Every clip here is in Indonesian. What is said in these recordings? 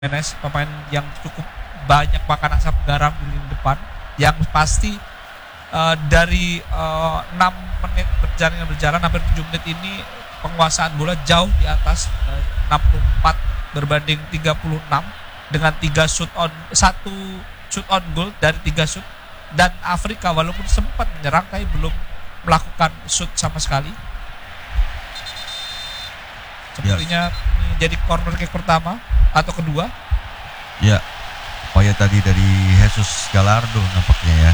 Jimenez, pemain yang cukup banyak makan asam garam di lini depan, yang pasti dari 6 menit berjalan hampir 7 menit ini penguasaan bola jauh di atas 64 berbanding 36 dengan 1 shoot on goal dari 3 shoot, dan Afrika walaupun sempat menyerang tapi belum melakukan shoot sama sekali. Sepertinya ini jadi corner kick pertama atau kedua. Ya, upaya tadi dari Jesus Gallardo nampaknya ya.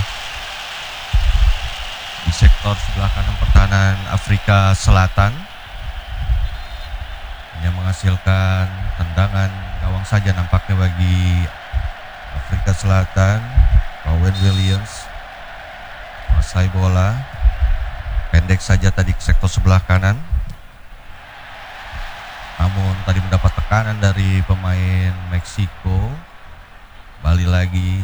Di sektor sebelah kanan pertahanan Afrika Selatan yang menghasilkan tendangan gawang saja nampaknya bagi Afrika Selatan. Rowan Williams menguasai bola pendek saja tadi ke sektor sebelah kanan, namun tadi mendapat tekanan dari pemain Meksiko. Balik lagi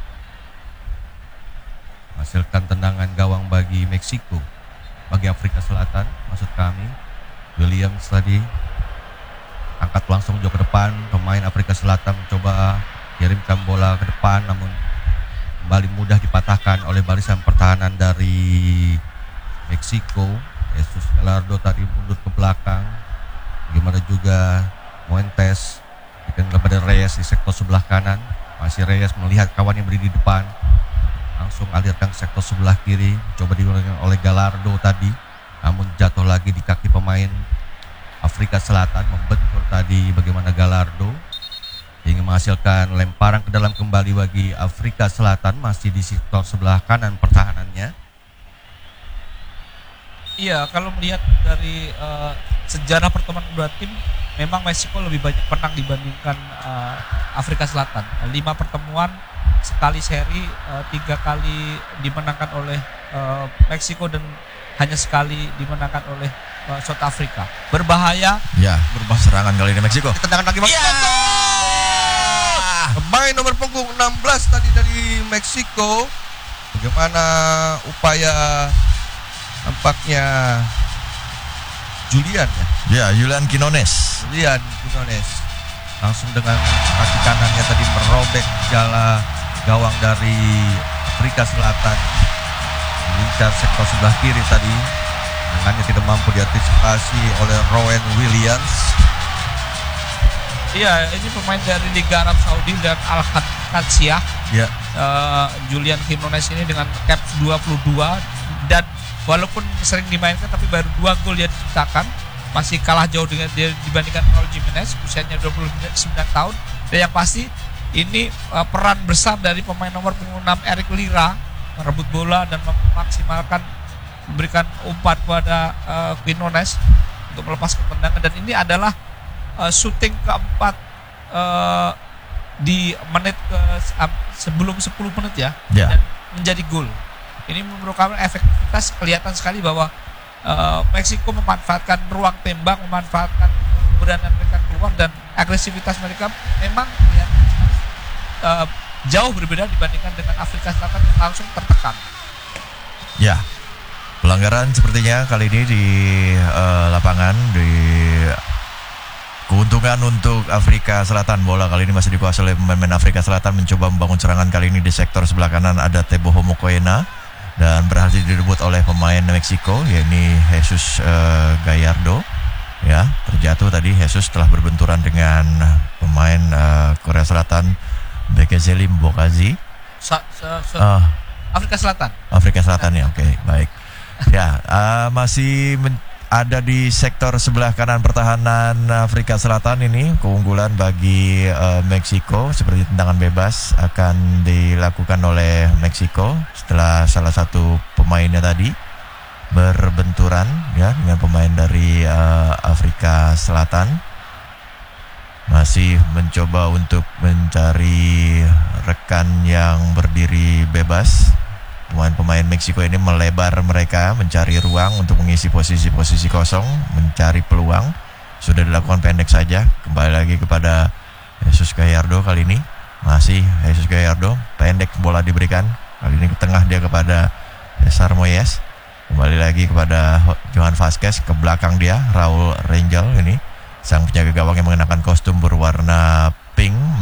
menghasilkan tendangan gawang bagi Meksiko, bagi Afrika Selatan maksud kami. Williams tadi angkat langsung jauh ke depan. Pemain Afrika Selatan mencoba kirimkan bola ke depan, namun kembali mudah dipatahkan oleh barisan pertahanan dari Meksiko. Jesus Gallardo tadi mundur ke belakang. Bagaimana juga Moentes kepada Reyes di sektor sebelah kanan. Masih Reyes melihat kawan yang berdiri di depan, langsung alirkan ke sektor sebelah kiri. Coba dilakukan oleh Gallardo tadi, namun jatuh lagi di kaki pemain Afrika Selatan. Membentur tadi bagaimana Gallardo hingga menghasilkan lemparan ke dalam kembali bagi Afrika Selatan, masih di sektor sebelah kanan pertahanannya. Iya, kalau melihat dari sejarah pertemuan kedua tim, memang Meksiko lebih banyak menang dibandingkan Afrika Selatan. 5 pertemuan, sekali seri, 3 kali dimenangkan oleh Meksiko dan hanya sekali dimenangkan oleh South Africa. Berbahaya. Ya, berubah serangan kali ini Meksiko. Tendangan lagi pemain nomor punggung 16 tadi dari Meksiko. Bagaimana upaya nampaknya Julian Julian Quinones langsung dengan kaki kanannya tadi merobek jala gawang dari Afrika Selatan, mengincar sektor sebelah kiri tadi. Tangannya tidak mampu diantisipasi oleh Rowan Williams. Iya, ini pemain dari Liga Arab Saudi dan Al Qadsiah. Ya. Julian Quinones ini dengan cap 22, dan walaupun sering dimainkan tapi baru 2 gol dia diciptakan, masih kalah jauh dengan dia dibandingkan Raul Jimenez, usianya 29 tahun. Dan yang pasti ini peran besar dari pemain nomor 6 Eric Lira merebut bola dan memaksimalkan, memberikan umpan kepada Quinones untuk melepaskan tendangan, dan ini adalah shooting keempat di menit sebelum 10 menit ya. Dan menjadi gol. Ini merupakan efektivitas, kelihatan sekali bahwa Meksiko memanfaatkan ruang tembak, memanfaatkan keberanian mereka keluar, dan agresivitas mereka memang kelihatan jauh berbeda dibandingkan dengan Afrika Selatan yang langsung tertekan. Ya, pelanggaran sepertinya kali ini di lapangan, di keuntungan untuk Afrika Selatan. Bola kali ini masih dikuasai oleh pemain Afrika Selatan, mencoba membangun serangan kali ini di sektor sebelah kanan. Ada Tebo Homokoena dan berhasil direbut oleh pemain Meksiko, yakni Jesus Gallardo. Ya, terjatuh tadi Jesus setelah berbenturan dengan pemain Korea Selatan, Bekeseli Mbokazi. Afrika Selatan. Afrika Selatan ya, oke, baik. Ya, masih ada di sektor sebelah kanan pertahanan Afrika Selatan ini. Keunggulan bagi Meksiko, seperti tendangan bebas akan dilakukan oleh Meksiko setelah salah satu pemainnya tadi berbenturan ya dengan pemain dari Afrika Selatan. Masih mencoba untuk mencari rekan yang berdiri bebas. Pemain-pemain Meksiko ini melebar mereka, mencari ruang untuk mengisi posisi-posisi kosong, mencari peluang. Sudah dilakukan pendek saja. Kembali lagi kepada Jesus Gallardo kali ini. Masih Jesus Gallardo, pendek bola diberikan. Kali ini ke tengah dia kepada Cesar Moyes. Kembali lagi kepada Johan Vazquez, ke belakang dia Raul Rangel ini. Sang penjaga gawang yang mengenakan kostum berwarna pink jumping